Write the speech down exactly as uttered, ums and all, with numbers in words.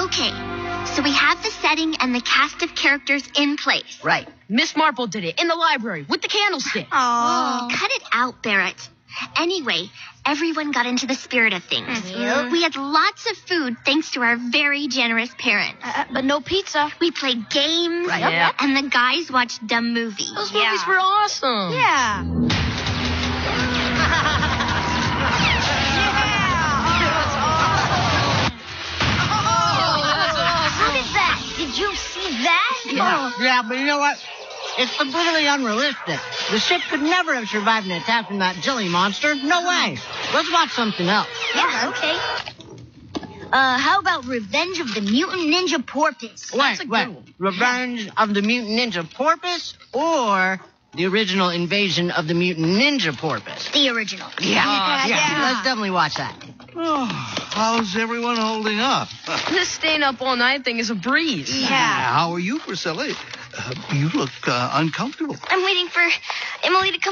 Okay, so we have the setting and the cast of characters in place. Right. Miss Marple did it in the library with the candlestick. Oh, cut it out, Barrett. Anyway, everyone got into the spirit of things. Mm-hmm. We had lots of food thanks to our very generous parents. Uh, but no pizza. We played games, Right. Yeah. and the guys watched dumb movies. Those Yeah. movies were awesome. Yeah. Look at that. Did you see that? Yeah. Yeah, but you know what? It's completely unrealistic. The ship could never have survived an attack from that jelly monster. No way. Let's watch something else. Yeah, okay. Uh, how about Revenge of the Mutant Ninja Porpoise? That's a Wait, good wait. one. Revenge of the Mutant Ninja Porpoise or the original Invasion of the Mutant Ninja Porpoise? The original. Yeah. yeah. Let's definitely watch that. Oh, how's everyone holding up? This staying up all night thing is a breeze. Yeah. How are you, Priscilla? Uh, you look uh, uncomfortable. I'm waiting for Emily to come